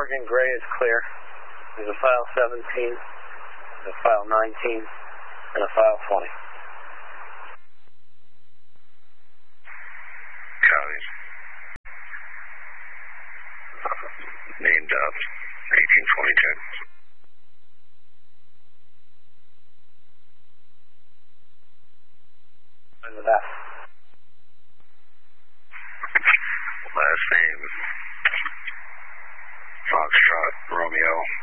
Oregon, gray is clear. There's a file 17, a file 19, and a file 20. Copies. Named up, 1822. In the back. Last name, Foxtrot Romeo.